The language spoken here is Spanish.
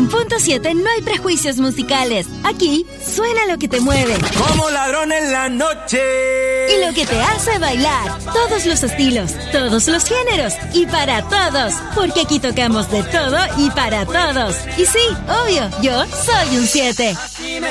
100.7 no hay prejuicios musicales. Aquí suena lo que te mueve. Como ladrón en la noche. Y lo que te hace bailar. Todos los estilos, todos los géneros y para todos. Porque aquí tocamos de todo y para todos. Y sí, obvio, yo soy un 7.